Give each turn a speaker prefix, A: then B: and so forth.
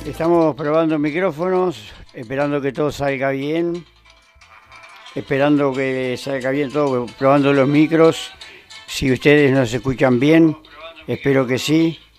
A: Estamos probando micrófonos, esperando que todo salga bien, esperando que salga bien todo, probando los micros. Si ustedes nos escuchan bien, espero que sí.